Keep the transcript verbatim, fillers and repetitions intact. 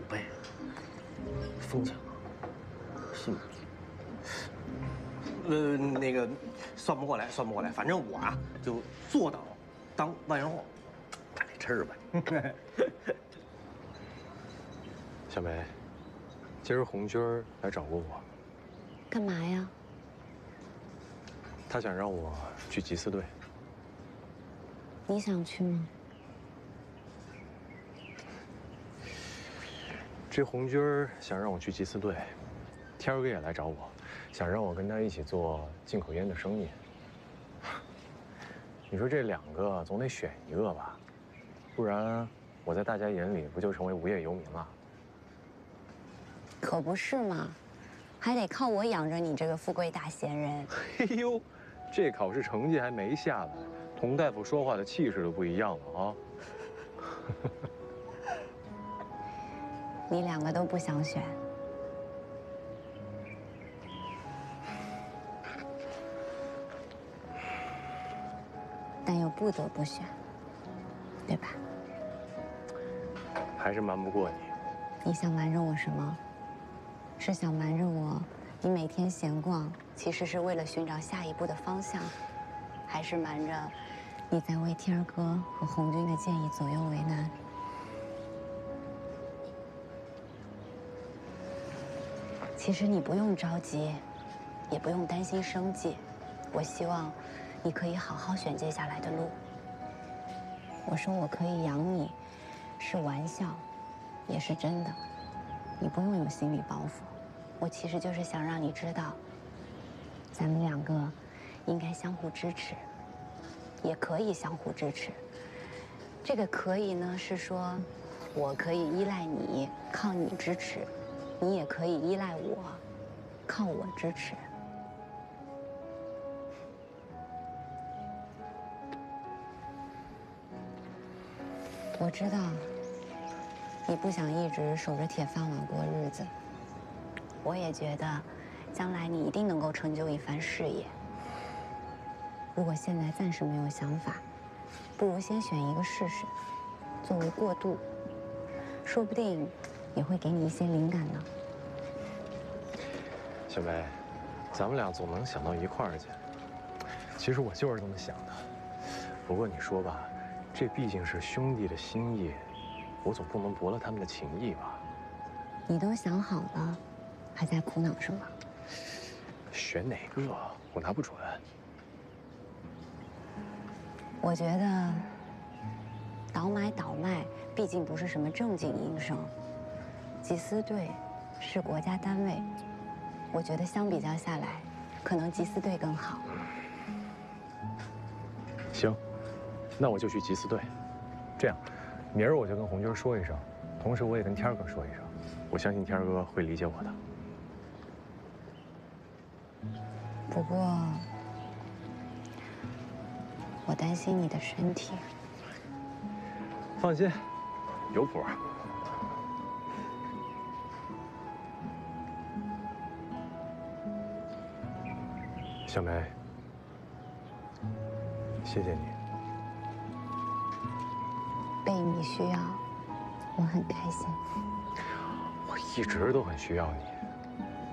贝，风强，信不？呃，那个算不过来，算不过来，反正我啊就坐等当万元户，干这吃吧。 小梅，今儿红军儿来找过我， 干嘛呀？ 他想让我去缉私队。 你想去吗？ 这红军儿想让我去缉私队，天儿哥也来找我，想让我跟他一起做进口烟的生意。你说这两个总得选一个吧，不然我在大家眼里不就成为无业游民了？ 可不是嘛，还得靠我养着你这个富贵大闲人。 哎呦，这考试成绩还没下来，童大夫说话的气势都不一样了啊！ 你两个都不想选，但又不得不选，对吧？ 还是瞒不过你。 你想瞒着我什么？是想瞒着我，你每天闲逛其实是为了寻找下一步的方向，还是瞒着你在为天儿哥和红军的建议左右为难？其实你不用着急，也不用担心生计。我希望你可以好好选接下来的路。我说我可以养你，是玩笑，也是真的。你不用有心理包袱。我其实就是想让你知道，咱们两个应该相互支持，也可以相互支持。这个可以呢，是说我可以依赖你，靠你支持。你也可以依赖我，靠我支持。我知道你不想一直守着铁饭碗过日子，我也觉得将来你一定能够成就一番事业。如果现在暂时没有想法，不如先选一个试试，作为过渡，说不定也会给你一些灵感呢。 小梅，咱们俩总能想到一块儿去。其实我就是这么想的。不过你说吧，这毕竟是兄弟的心意，我总不能驳了他们的情谊吧？ 你都想好了，还在苦恼什么？ 选哪个我拿不准。 我觉得倒买倒卖毕竟不是什么正经营生，缉私队是国家单位。我觉得相比较下来，可能缉私队更好。 行，那我就去缉私队。这样，明儿我就跟红军说一声，同时我也跟天儿哥说一声。我相信天儿哥会理解我的。 不过，我担心你的身体。 放心，有谱。小梅，谢谢你。 被你需要，我很开心。 我一直都很需要你。